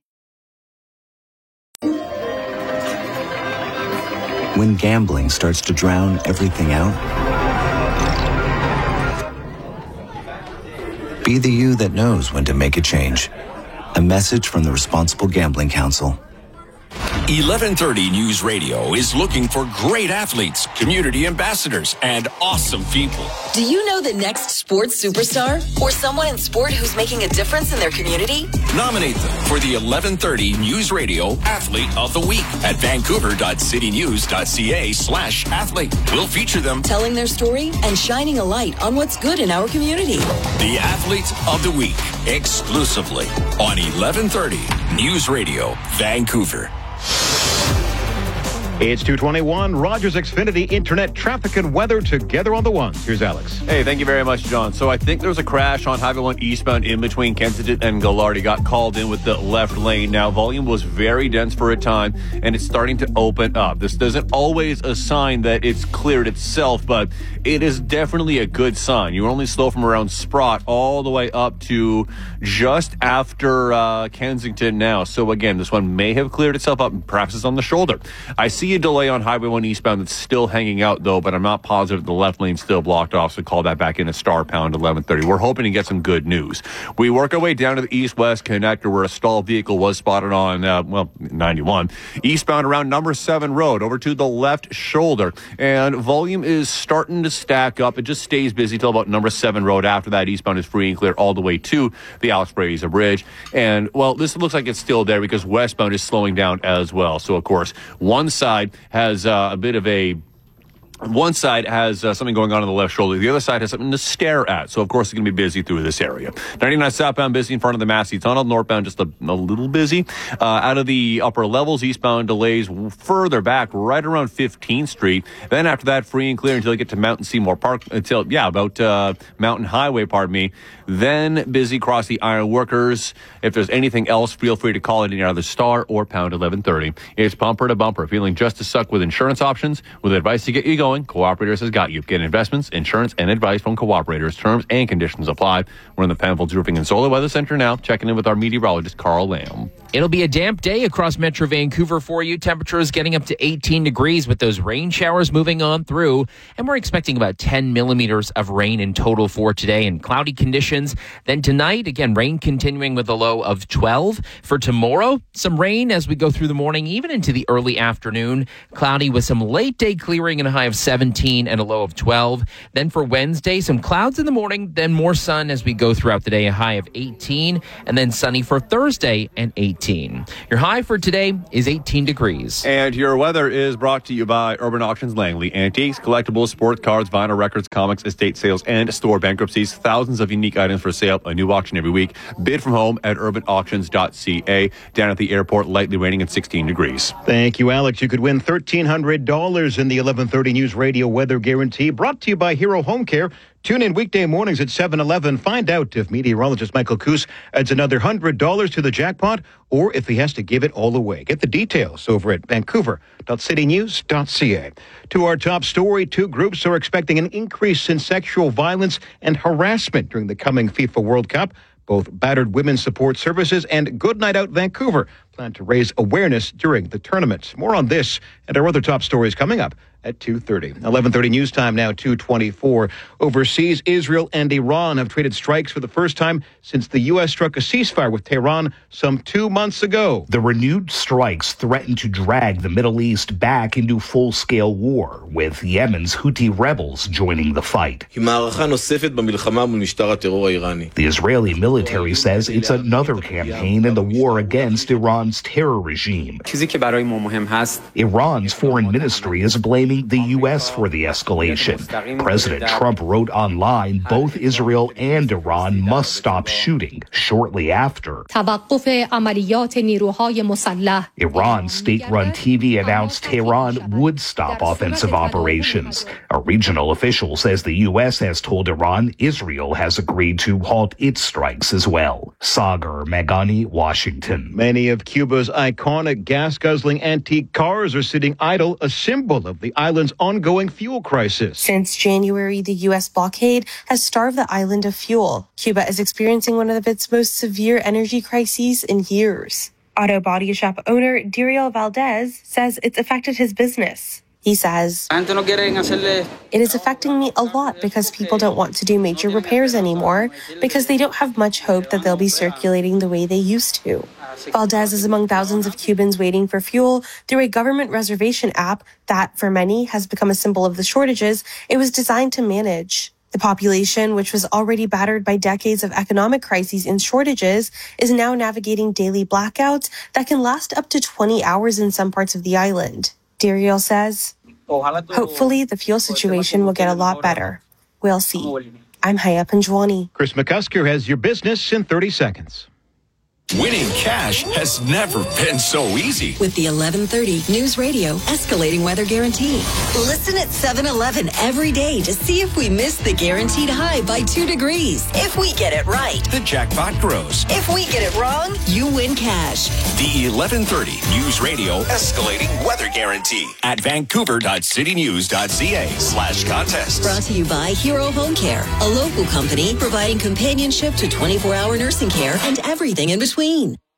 When gambling starts to drown everything out, be the you that knows when to make a change. A message from the Responsible Gambling Council. 1130 News Radio is looking for great athletes, community ambassadors, and awesome people. Do you know the next sports superstar or someone in sport who's making a difference in their community? Nominate them for the 1130 News Radio Athlete of the Week at vancouver.citynews.ca/athlete. We'll feature them telling their story and shining a light on what's good in our community. The Athlete of the Week, exclusively on 1130 News Radio, Vancouver. It's 2:21. Rogers Xfinity Internet traffic and weather together on the ones. Here's Alex. Hey, thank you very much, John. So I think there was a crash on Highway 1 eastbound in between Kensington and Gallardi. Got called in with the left lane. Now, volume was very dense for a time, and it's starting to open up. This isn't always a sign that it's cleared itself, but it is definitely a good sign. You're only slow from around Sprott all the way up to just after Kensington now. So again, this one may have cleared itself up, and perhaps it's on the shoulder. I see a delay on Highway 1 eastbound that's still hanging out, though, but I'm not positive the left lane's still blocked off, so call that back in at star pound 1130. We're hoping to get some good news. We work our way down to the east-west connector where a stalled vehicle was spotted on, 91. Eastbound around number 7 road, over to the left shoulder, and volume is starting to stack up. It just stays busy till about number 7 road. After that, eastbound is free and clear all the way to the Alex Brazier Bridge. And, well, this looks like it's still there because westbound is slowing down as well. So, of course, one side has something going on the left shoulder. The other side has something to stare at. So, of course, it's going to be busy through this area. 99 southbound busy in front of the Massey Tunnel. Northbound just a little busy. Out of the upper levels, eastbound delays further back right around 15th Street. Then after that, free and clear until you get to Mountain Seymour Park, about Mountain Highway, pardon me. Then busy across the Iron Workers. If there's anything else, feel free to call it in either star or pound 1130. It's bumper to bumper. Feeling just as suck with insurance options? With advice to get you going, Cooperators has got you. Get investments, insurance, and advice from Cooperators. Terms and conditions apply. We're in the Penfolds Roofing and Solar Weather Center now, checking in with our meteorologist, Carl Lamb. It'll be a damp day across Metro Vancouver for you. Temperatures getting up to 18 degrees with those rain showers moving on through. And we're expecting about 10 millimeters of rain in total for today and cloudy conditions. Then tonight, again, rain continuing with a low of 12. For tomorrow, some rain as we go through the morning, even into the early afternoon. Cloudy with some late day clearing and a high of 17 and a low of 12. Then for Wednesday, some clouds in the morning, then more sun as we go throughout the day, a high of 18. And then sunny for Thursday and 18. Your high for today is 18 degrees. And your weather is brought to you by Urban Auctions Langley. Antiques, collectibles, sports cards, vinyl records, comics, estate sales, and store bankruptcies. Thousands of unique items for sale. A new auction every week. Bid from home at urbanauctions.ca. Down at the airport, lightly raining at 16 degrees. Thank you, Alex. You could win $1,300 in the 1130 News Radio Weather Guarantee. Brought to you by Hero Home Care. Tune in weekday mornings at 7-11. Find out if meteorologist Michael Coos adds another $100 to the jackpot or if he has to give it all away. Get the details over at vancouver.citynews.ca. To our top story, 2 groups are expecting an increase in sexual violence and harassment during the coming FIFA World Cup. Both Battered Women's Support Services and Good Night Out Vancouver plan to raise awareness during the tournament. More on this and our other top stories coming up at 2:30. 11:30 news time now, 2:24. Overseas, Israel and Iran have traded strikes for the first time since the U.S. struck a ceasefire with Tehran some 2 months ago. The renewed strikes threaten to drag the Middle East back into full-scale war, with Yemen's Houthi rebels joining the fight. The Israeli military says it's another campaign in the war against Iran's terror regime. Iran's foreign ministry is blaming the U.S. for the escalation. President Trump wrote online both Israel and Iran must stop shooting shortly after. Iran's state-run TV announced Tehran would stop offensive operations. A regional official says the U.S. has told Iran Israel has agreed to halt its strikes as well. Sagar Meghani, Washington. Many of Cuba's iconic gas-guzzling antique cars are sitting idle, a symbol of the island's ongoing fuel crisis. Since January, the U.S. blockade has starved the island of fuel. Cuba is experiencing one of its most severe energy crises in years. Auto body shop owner Diriel Valdez says it's affected his business. He says, "It is affecting me a lot because people don't want to do major repairs anymore because they don't have much hope that they'll be circulating the way they used to." Valdez is among thousands of Cubans waiting for fuel through a government reservation app that, for many, has become a symbol of the shortages it was designed to manage. The population, which was already battered by decades of economic crises and shortages, is now navigating daily blackouts that can last up to 20 hours in some parts of the island. Diriel says, "Hopefully the fuel situation will get a lot better. We'll see." I'm Haya Panjwani. Chris McCusker has your business in 30 seconds. Winning cash has never been so easy. With the 1130 News Radio Escalating Weather Guarantee. Listen at 7-Eleven every day to see if we miss the guaranteed high by 2 degrees. If we get it right, the jackpot grows. If we get it wrong, you win cash. The 1130 News Radio Escalating Weather Guarantee at vancouver.citynews.ca/contest. Brought to you by Hero Home Care, a local company providing companionship to 24-hour nursing care and everything in between.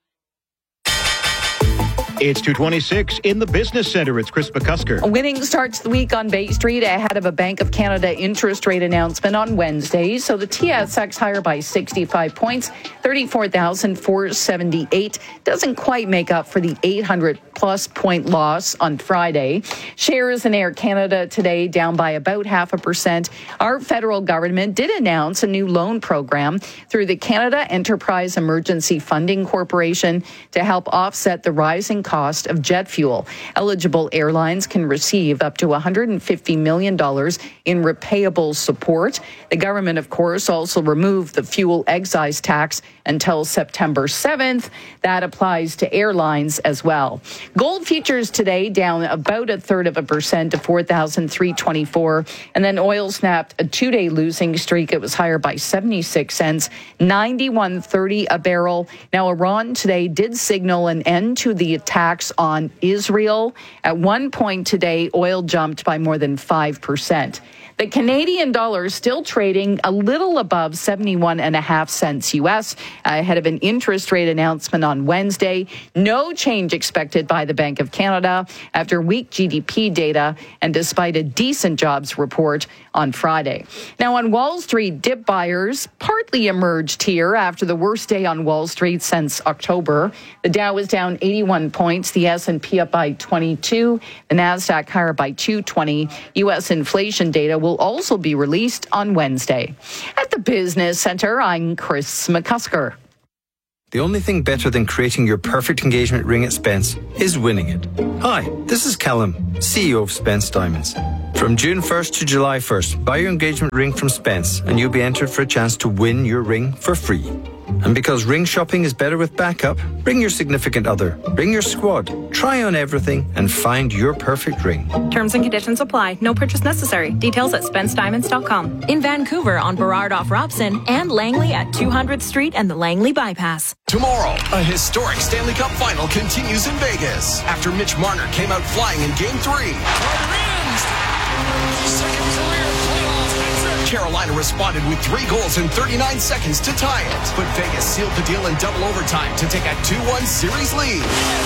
It's 2:26 in the Business Center. It's Chris McCusker. A winning starts the week on Bay Street ahead of a Bank of Canada interest rate announcement on Wednesday. So the TSX higher by 65 points, 34,478. Doesn't quite make up for the 800-plus point loss on Friday. Shares in Air Canada today down by about 0.5%. Our federal government did announce a new loan program through the Canada Enterprise Emergency Funding Corporation to help offset the rising cost of jet fuel. Eligible airlines can receive up to $150 million in repayable support. The government, of course, also removed the fuel excise tax until September 7th. That applies to airlines as well. Gold futures today down about 0.33% to $4,324. And then oil snapped a 2-day losing streak. It was higher by 76 cents, $91.30 a barrel. Now, Iran today did signal an end to the attacks on Israel. At one point today, oil jumped by more than 5%. The Canadian dollar is still trading a little above 71.5 cents U.S. ahead of an interest rate announcement on Wednesday. No change expected by the Bank of Canada after weak GDP data and despite a decent jobs report on Friday. Now on Wall Street, dip buyers partly emerged here after the worst day on Wall Street since October. The Dow was down 81 points, the S&P up by 22, the Nasdaq higher by 220. U.S. inflation data will also be released on Wednesday. At the Business Center, I'm Chris McCusker. The only thing better than creating your perfect engagement ring at Spence is winning it. Hi, this is Callum, CEO of Spence Diamonds. From June 1st to July 1st, buy your engagement ring from Spence and you'll be entered for a chance to win your ring for free. And because ring shopping is better with backup, bring your significant other, bring your squad, try on everything and find your perfect ring. Terms and conditions apply. No purchase necessary. Details at SpenceDiamonds.com. In Vancouver on Burrard off Robson and Langley at 200th Street and the Langley Bypass. Tomorrow, a historic Stanley Cup final continues in Vegas after Mitch Marner came out flying in Game 3. Carolina responded with 3 goals in 39 seconds to tie it, but Vegas sealed the deal in double overtime to take a 2-1 series lead.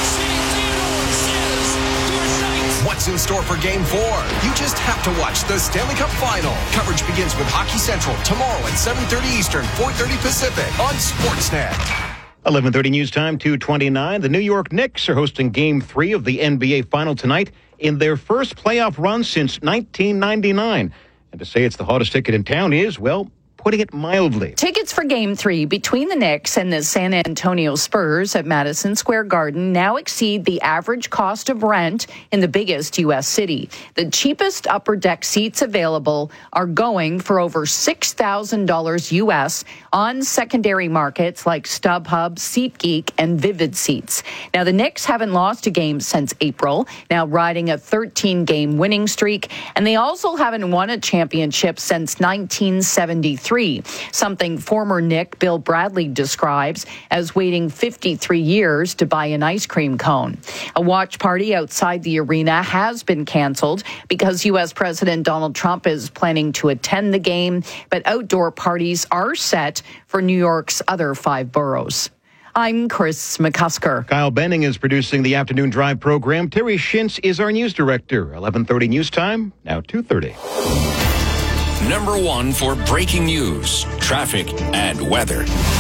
What's in store for Game 4? You just have to watch the Stanley Cup Final. Coverage begins with Hockey Central tomorrow at 7:30 Eastern, 4:30 Pacific on Sportsnet. 11:30 news time, 2:29. The New York Knicks are hosting Game 3 of the NBA Final tonight in their first playoff run since 1999. And to say it's the hottest ticket in town is, well, putting it mildly. Tickets for Game 3 between the Knicks and the San Antonio Spurs at Madison Square Garden now exceed the average cost of rent in the biggest U.S. city. The cheapest upper deck seats available are going for over $6,000 U.S. on secondary markets like StubHub, SeatGeek, and Vivid Seats. Now, the Knicks haven't lost a game since April, now riding a 13-game winning streak, and they also haven't won a championship since 1973. Something former Knick Bill Bradley describes as waiting 53 years to buy an ice cream cone. A watch party outside the arena has been canceled because U.S. President Donald Trump is planning to attend the game, but outdoor parties are set for New York's other 5 boroughs. I'm Chris McCusker. Kyle Benning is producing the Afternoon Drive program. Terry Schintz is our news director. 11:30 news time, now 2:30. Number 1 for breaking news, traffic, and weather.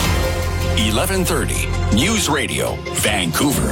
11:30 News Radio, Vancouver.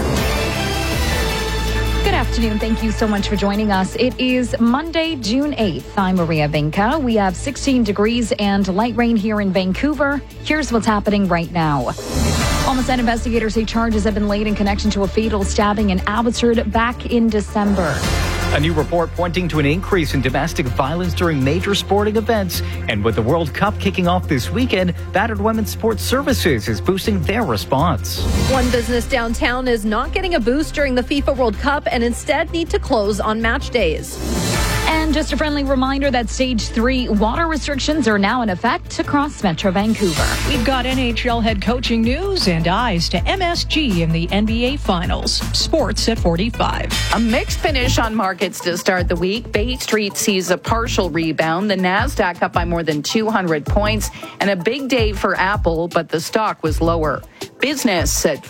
Good afternoon. Thank you so much for joining us. It is Monday, June 8th. I'm Maria Vinca. We have 16 degrees and light rain here in Vancouver. Here's what's happening right now. Homicide investigators say charges have been laid in connection to a fatal stabbing in Abbotsford back in December. A new report pointing to an increase in domestic violence during major sporting events. And with the World Cup kicking off this weekend, Battered Women's Sports Services is boosting their response. One business downtown is not getting a boost during the FIFA World Cup and instead need to close on match days. And just a friendly reminder that Stage 3 water restrictions are now in effect across Metro Vancouver. We've got NHL head coaching news and eyes to MSG in the NBA Finals. Sports at 45. A mixed finish on markets to start the week. Bay Street sees a partial rebound. The NASDAQ up by more than 200 points. And a big day for Apple, but the stock was lower. Business at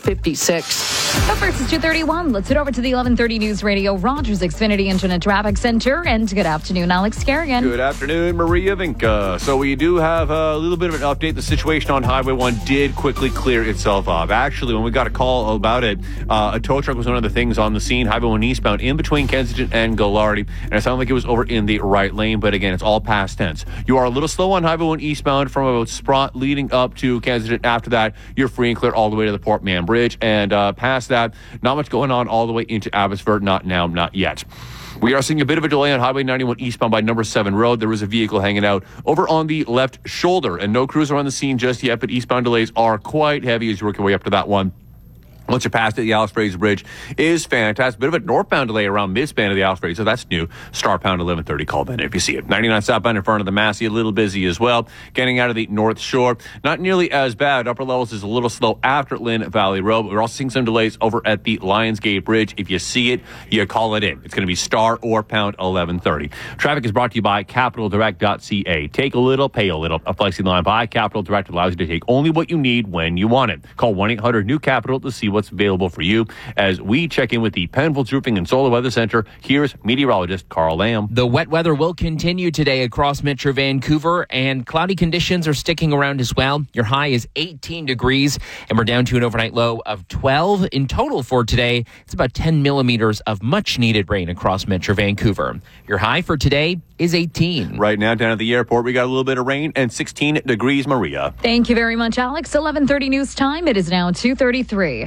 56. Up first is 2:31. Let's head over to the 11:30 News Radio Rogers Xfinity Internet Traffic Center. And good afternoon, Alex Kerrigan. Good afternoon, Maria Vinca. So we do have a little bit of an update. The situation on Highway 1 did quickly clear itself up. Actually, when we got a call about it, a tow truck was one of the things on the scene. Highway 1 eastbound in between Kensington and Ghilardi. And it sounded like it was over in the right lane. But again, it's all past tense. You are a little slow on Highway 1 eastbound from about Sprott leading up to Kensington. After that, you're free and clear all the way to the Port Mann Bridge. And past that, not much going on all the way into Abbotsford. Not now, not yet. We are seeing a bit of a delay on Highway 91 eastbound by Number 7 Road. There was a vehicle hanging out over on the left shoulder, and no crews are on the scene just yet, but eastbound delays are quite heavy as you work your way up to that one. Once you're past it, the Alice Fraser Bridge is fantastic. Bit of a northbound delay around midspan of the Alice Fraser, so that's new. Star pound 1130, call then if you see it. 99 southbound in front of the Massey, a little busy as well. Getting out of the North Shore, not nearly as bad. Upper levels is a little slow after Lynn Valley Road, but we're also seeing some delays over at the Lionsgate Bridge. If you see it, you call it in. It's going to be star or pound 1130. Traffic is brought to you by CapitalDirect.ca. Take a little, pay a little. A flexi line by Capital Direct allows you to take only what you need when you want it. Call 1-800-NEW-CAPITAL to see what's available for you. As we check in with the Penfolds Roofing and Solar Weather Center, here's meteorologist Carl Lamb. The wet weather will continue today across Metro Vancouver, and cloudy conditions are sticking around as well. Your high is 18 degrees, and we're down to an overnight low of 12. In total for today, it's about 10 millimeters of much-needed rain across Metro Vancouver. Your high for today is 18. Right now, down at the airport, we got a little bit of rain and 16 degrees, Maria. Thank you very much, Alex. 11:30 news time. It is now 2:33.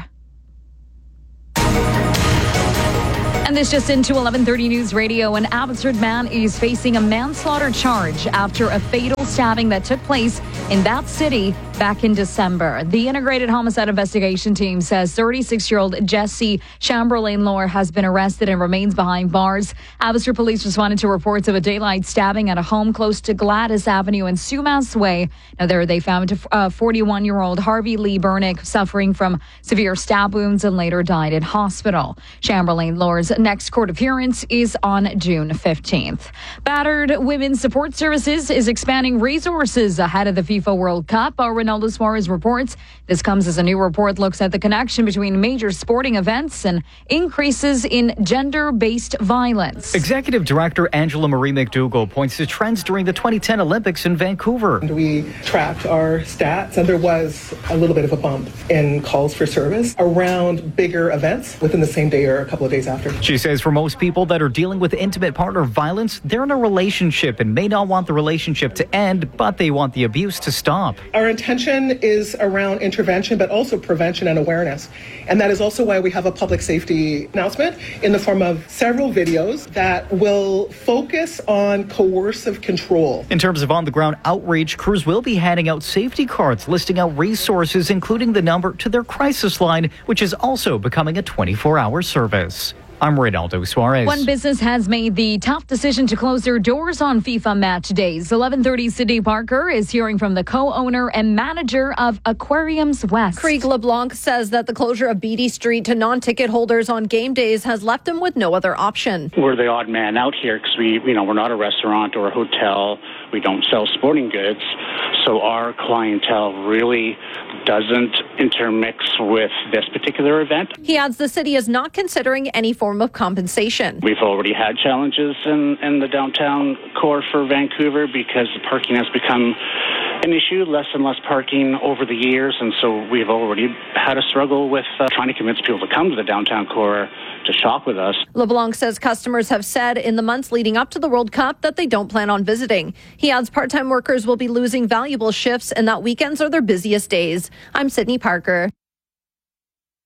And this just into 11:30 News Radio. An Abbotsford man is facing a manslaughter charge after a fatal stabbing that took place in that city back in December. The Integrated Homicide Investigation Team says 36-year-old Jesse Chamberlain-Lore has been arrested and remains behind bars. Abbotsford police responded to reports of a daylight stabbing at a home close to Gladys Avenue and Sumas Way. Now there they found 41-year-old Harvey Lee Burnick suffering from severe stab wounds and later died in hospital. Chamberlain-Lore's next court appearance is on June 15th. Battered Women's Support Services is expanding resources ahead of the FIFA World Cup. Our Ronaldo Suarez reports. This comes as a new report looks at the connection between major sporting events and increases in gender-based violence. Executive Director Angela Marie McDougall points to trends during the 2010 Olympics in Vancouver. We tracked our stats, and there was a little bit of a bump in calls for service around bigger events within the same day or a couple of days after. She says for most people that are dealing with intimate partner violence, they're in a relationship and may not want the relationship to end, but they want the abuse to stop. Our intention is around intervention, but also prevention and awareness. And that is also why we have a public safety announcement in the form of several videos that will focus on coercive control. In terms of on-the-ground outreach, crews will be handing out safety cards listing out resources, including the number to their crisis line, which is also becoming a 24-hour service. I'm Ronaldo Suarez. One business has made the tough decision to close their doors on FIFA match days. 11:30 Sydney Parker is hearing from the co-owner and manager of Aquariums West. Krieg LeBlanc says that the closure of Beatty Street to non-ticket holders on game days has left him with no other option. We're the odd man out here because we're not a restaurant or a hotel. We don't sell sporting goods. So our clientele really doesn't intermix with this particular event. He adds the city is not considering any form of compensation. We've already had challenges in the downtown core for Vancouver because the parking has become an issue, less and less parking over the years, and so we've already had a struggle with trying to convince people to come to the downtown core to shop with us. LeBlanc says customers have said in the months leading up to the World Cup that they don't plan on visiting. He adds part-time workers will be losing valuable shifts and that weekends are their busiest days. I'm Sydney Parker.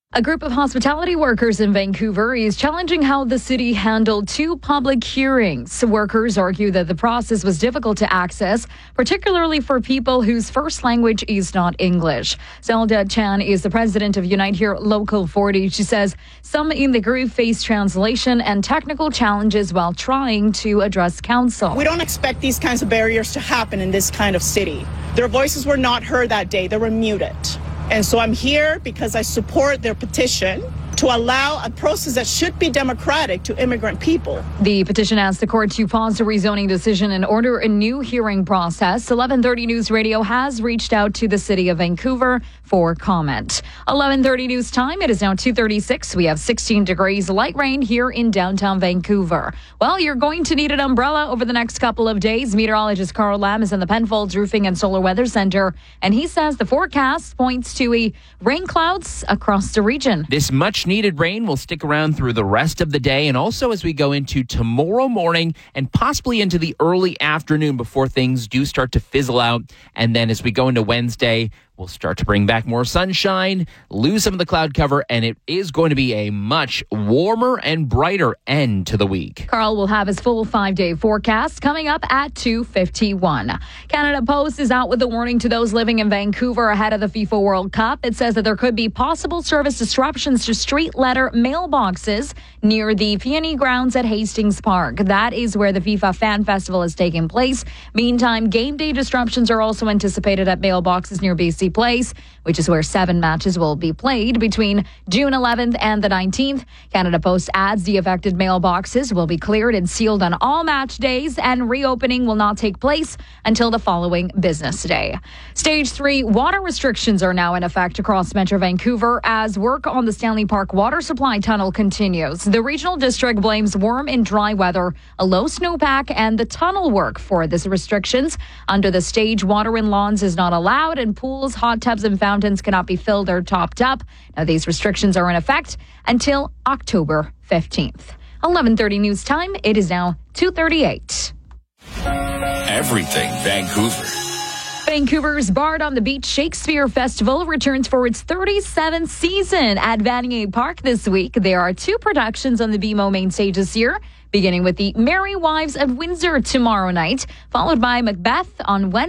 A group of hospitality workers in Vancouver is challenging how the city handled 2 public hearings. Workers argue that the process was difficult to access, particularly for people whose first language is not English. Zelda Chan is the president of Unite Here Local 40. She says some in the group face translation and technical challenges while trying to address council. We don't expect these kinds of barriers to happen in this kind of city. Their voices were not heard that day. They were muted. And so I'm here because I support their petition to allow a process that should be democratic to immigrant people. The petition asks the court to pause the rezoning decision and order a new hearing process. 1130 News Radio has reached out to the city of Vancouver for comment. 1130 News Time. It is now 2:36. We have 16 degrees, light rain here in downtown Vancouver. Well, you're going to need an umbrella over the next couple of days. Meteorologist Carl Lam is in the Penfolds Roofing and Solar Weather Center, and he says the forecast points to rain clouds across the region. This much-needed rain will stick around through the rest of the day and also as we go into tomorrow morning and possibly into the early afternoon before things do start to fizzle out. And then as we go into Wednesday, we'll start to bring back more sunshine, lose some of the cloud cover, and it is going to be a much warmer and brighter end to the week. Carl will have his full 5-day forecast coming up at 2:51. Canada Post is out with a warning to those living in Vancouver ahead of the FIFA World Cup. It says that there could be possible service disruptions to street letter mailboxes near the PNE grounds at Hastings Park. That is where the FIFA Fan Festival is taking place. Meantime, game day disruptions are also anticipated at mailboxes near BC Place, which is where 7 matches will be played between June 11th and the 19th. Canada Post adds the affected mailboxes will be cleared and sealed on all match days, and reopening will not take place until the following business day. Stage 3 water restrictions are now in effect across Metro Vancouver as work on the Stanley Park water supply tunnel continues. The regional district blames warm and dry weather, a low snowpack, and the tunnel work for these restrictions. Under the stage, water in lawns is not allowed, and pools, hot tubs, and fountains cannot be filled or topped up. Now, these restrictions are in effect until October 15th. 11:30 News Time. It is now 2:38. Everything Vancouver. Vancouver's Bard on the Beach Shakespeare Festival returns for its 37th season at Vanier Park this week. There are 2 productions on the BMO main stage this year, beginning with the Merry Wives of Windsor tomorrow night, followed by Macbeth on Wednesday.